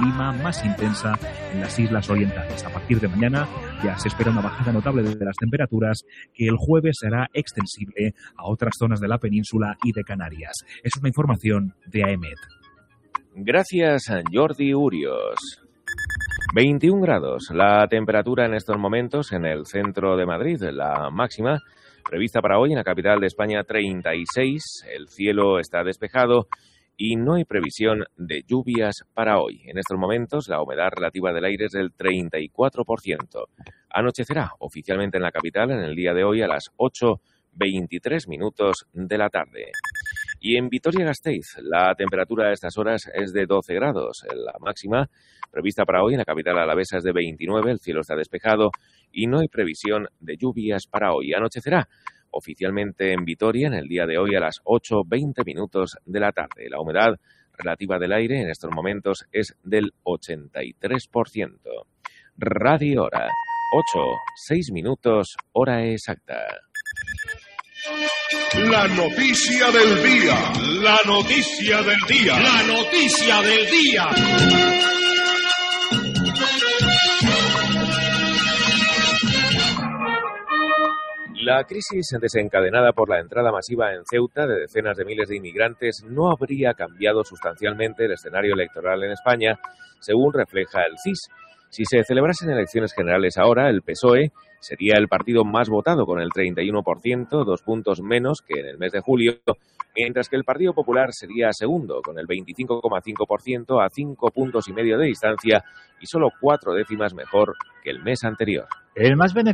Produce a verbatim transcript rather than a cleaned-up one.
calima más intensa en las islas orientales. A partir de mañana ya se espera una bajada notable de las temperaturas que el jueves será extensible a otras zonas de la península y de Canarias. Es una información de AEMET. Gracias a Jordi Urios. veintiún grados la temperatura en estos momentos en el centro de Madrid. La máxima prevista para hoy en la capital de España treinta y seis. El cielo está despejado y no hay previsión de lluvias para hoy. En estos momentos la humedad relativa del aire es del treinta y cuatro por ciento. Anochecerá oficialmente en la capital en el día de hoy a las ocho veintitrés minutos de la tarde. Y en Vitoria-Gasteiz la temperatura a estas horas es de doce grados. La máxima prevista para hoy en la capital alavesa es de veintinueve. El cielo está despejado y no hay previsión de lluvias para hoy. Anochecerá oficialmente en Vitoria en el día de hoy a las ocho veinte minutos de la tarde. La humedad relativa del aire en estos momentos es del ochenta y tres por ciento. Radio Hora, ocho, seis minutos, hora exacta. La noticia del día. La noticia del día. La noticia del día. La crisis desencadenada por la entrada masiva en Ceuta de decenas de miles de inmigrantes no habría cambiado sustancialmente el escenario electoral en España, según refleja el C I S. Si se celebrasen elecciones generales ahora, el P S O E sería el partido más votado con el treinta y uno por ciento, dos puntos menos que en el mes de julio, mientras que el Partido Popular sería segundo con el veinticinco coma cinco por ciento a cinco puntos y medio de distancia y solo cuatro décimas mejor que el mes anterior. El más beneficioso